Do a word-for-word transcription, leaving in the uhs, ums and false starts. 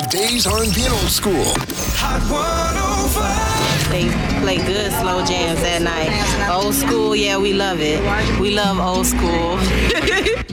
Today's R and B and old school. Hot one oh five. They play good slow jams at night. Old school, yeah, we love it. We love old school.